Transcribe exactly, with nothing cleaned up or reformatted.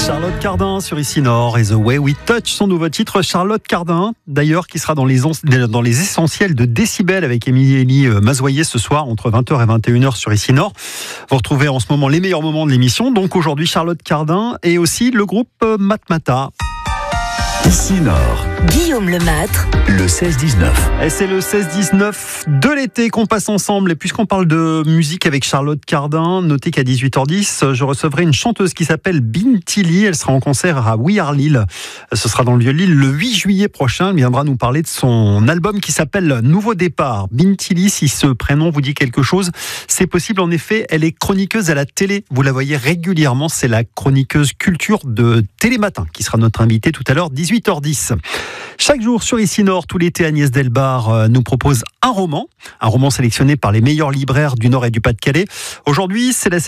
Charlotte Cardin sur Ici Nord et The Way We Touch, son nouveau titre. Charlotte Cardin, d'ailleurs, qui sera dans les, on... dans les essentiels de Décibel avec Émilie Mazoyer ce soir entre vingt heures et vingt et une heures sur Ici Nord. Vous retrouvez en ce moment les meilleurs moments de l'émission. Donc aujourd'hui, Charlotte Cardin et aussi le groupe Matmata. Ici Nord, Guillaume Lemâtre, le seize dix-neuf. Et c'est le seize dix-neuf de l'été qu'on passe ensemble. Et puisqu'on parle de musique avec Charlotte Cardin, notez qu'à dix-huit heures dix, je recevrai une chanteuse qui s'appelle Bintili. Elle sera en concert à We Are Lille. Ce sera dans le Vieux-Lille le huit juillet prochain. Elle viendra nous parler de son album qui s'appelle Nouveau Départ. Bintili, si ce prénom vous dit quelque chose, c'est possible. En effet, elle est chroniqueuse à la télé. Vous la voyez régulièrement. C'est la chroniqueuse culture de Télématin qui sera notre invitée tout à l'heure, dix-huit heures dix. Chaque jour sur Ici Nord, tout l'été, Agnès Delbar nous propose un roman, un roman sélectionné par les meilleurs libraires du Nord et du Pas-de-Calais. Aujourd'hui, c'est la